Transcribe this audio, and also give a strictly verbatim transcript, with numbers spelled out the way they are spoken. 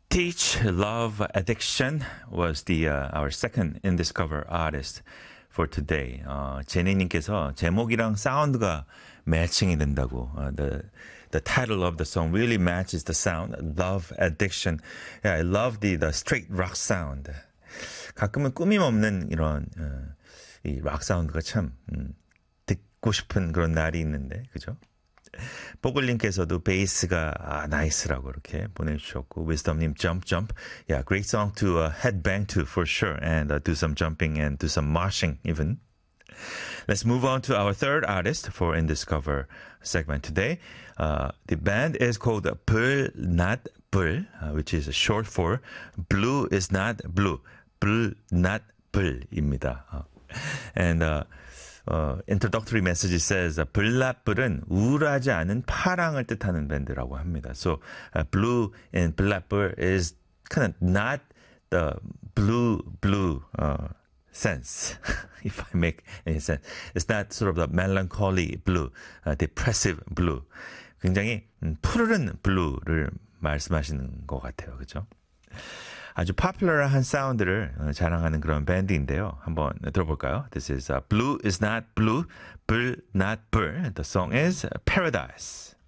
Teach Love Addiction was the uh, our second in Discover artist for today. 어, 제니님께서 제목이랑 사운드가 매칭이 된다고. 어, the the title of the song really matches the sound. Love Addiction. Yeah, I love the the straight rock sound. 가끔은 꾸밈 없는 이런 어, 이 락 사운드가 참 음, 듣고 싶은 그런 날이 있는데, 그죠? 뽀글님께서도 베이스가 아, 나이스라고 이렇게 보내주셨고, wisdom님 jump jump, yeah, great song to uh, headbang to for sure, and uh, do some jumping and do some moshing even. Let's move on to our third artist for In Discover segment today. Uh, the band is called 불 not 불, uh, which is short for Blue is not blue, 불 not 불입니다. Uh, and uh, Uh, introductory message says uh, 블라뿔은 우울하지 않은 파랑을 뜻하는 밴드라고 합니다. So uh, blue in 블라뿔 is kind of not the blue blue uh, sense, if I make any sense. It's not sort of the melancholy blue, uh, depressive blue. 굉장히 음, 푸르른 blue를 말씀하시는 것 같아요, 그렇죠? 아주 popular한 사운드를 자랑하는 그런 밴드인데요. 한번 들어볼까요? This is uh, Blue is not blue, 불 not 불. The song is Paradise.